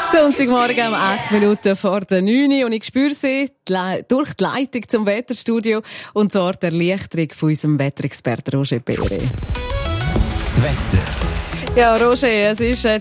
Sonntagmorgen um 8 Minuten vor der 9 und ich spüre sie durch die Leitung zum Wetterstudio und zwar die Erleichterung von unserem Wetterexperten Roger Perret. Das Wetter. Ja, Roger, es ist